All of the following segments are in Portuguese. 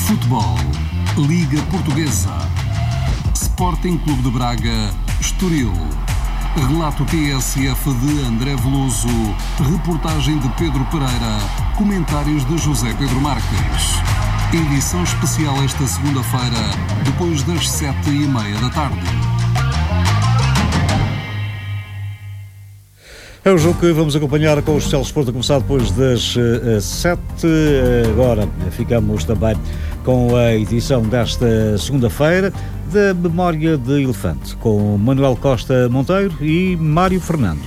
Futebol, Liga Portuguesa, Sporting Clube de Braga, Estoril. Relato TSF de André Veloso, reportagem de Pedro Pereira, comentários de José Pedro Marques. Edição especial esta segunda-feira, depois das 7h30 da tarde. É o jogo que vamos acompanhar com o Social Sport a começar depois das 7. Agora ficamos também com a edição desta segunda-feira da Memória de Elefante, com Manuel Costa Monteiro e Mário Fernando.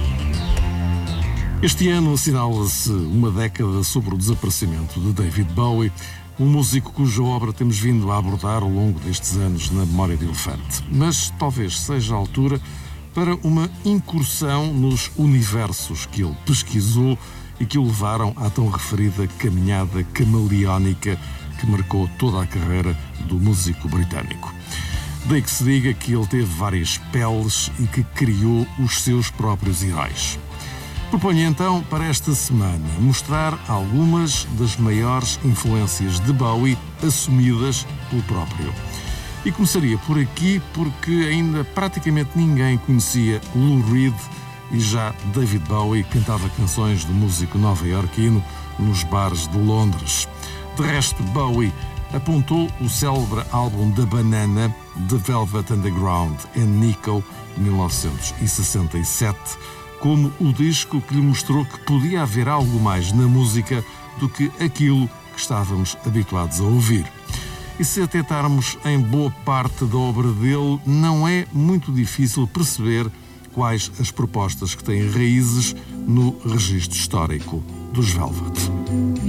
Este ano assinala-se uma década sobre o desaparecimento de David Bowie, um músico cuja obra temos vindo a abordar ao longo destes anos na Memória de Elefante. Mas talvez seja a altura para uma incursão nos universos que ele pesquisou e que o levaram à tão referida caminhada camaleónica que marcou toda a carreira do músico britânico. Daí que se diga que ele teve várias peles e que criou os seus próprios heróis. Proponho então para esta semana mostrar algumas das maiores influências de Bowie assumidas pelo próprio. E começaria por aqui porque ainda praticamente ninguém conhecia Lou Reed e já David Bowie cantava canções do músico nova-iorquino nos bares de Londres. De resto, Bowie apontou o célebre álbum da Banana, The Velvet Underground and Nico, de 1967, como o disco que lhe mostrou que podia haver algo mais na música do que aquilo que estávamos habituados a ouvir. E se atentarmos em boa parte da obra dele, não é muito difícil perceber quais as propostas que têm raízes no registro histórico dos Velvet.